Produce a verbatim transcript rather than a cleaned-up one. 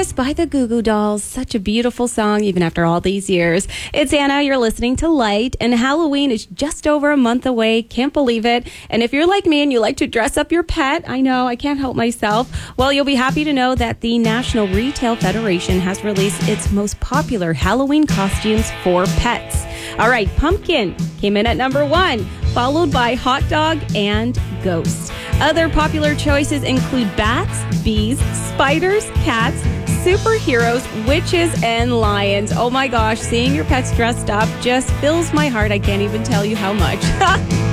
Course by the Goo Goo Dolls. Such a beautiful song, even after all these years. It's Anna. You're listening to Light, and Halloween is just over a month away. Can't believe it. And if you're like me and you like to dress up your pet, I know, I can't help myself, well, you'll be happy to know that the National Retail Federation has released its most popular Halloween costumes for pets. All right, pumpkin came in at number one, followed by hot dog and ghost. Other popular choices include bats, bees, spiders, cats, superheroes, witches, and lions. Oh my gosh, seeing your pets dressed up just fills my heart. I can't even tell you how much.